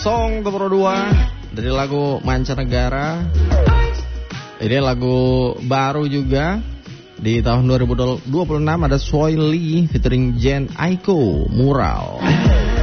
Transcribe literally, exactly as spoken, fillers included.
Song nomor dua dari lagu mancanegara. Ini lagu baru juga di tahun dua ribu dua puluh enam, ada Soy Lee featuring Jen Aiko, Mural.